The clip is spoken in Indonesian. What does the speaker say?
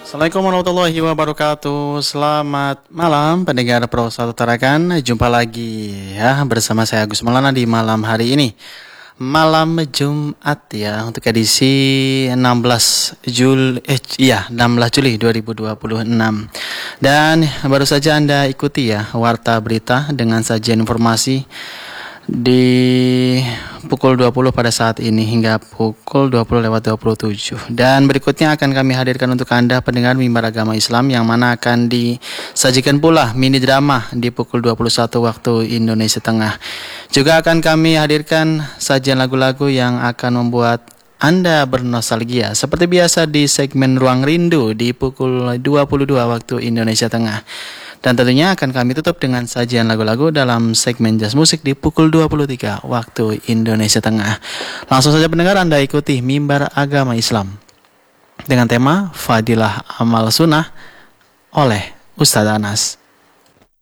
Assalamualaikum warahmatullahi wabarakatuh. Selamat malam pendengar Pro 1 Tarakan. Jumpa lagi ya bersama saya Agus Maulana di malam hari ini. Malam Jumat ya untuk edisi 16 Juli 2026. Dan baru saja Anda ikuti ya warta berita dengan sajian informasi di pukul 20 pada saat ini hingga pukul 20:27. Dan berikutnya akan kami hadirkan untuk Anda pendengar Mimbar Agama Islam yang mana akan disajikan pula mini drama di pukul 21 waktu Indonesia Tengah. Juga akan kami hadirkan sajian lagu-lagu yang akan membuat Anda bernostalgia seperti biasa di segmen Ruang Rindu di pukul 22 waktu Indonesia Tengah. Dan tentunya akan kami tutup dengan sajian lagu-lagu dalam segmen Jazz Musik di pukul 23 waktu Indonesia Tengah. Langsung saja pendengar Anda ikuti Mimbar Agama Islam dengan tema Fadilah Amal Sunnah oleh Ustadz Anas.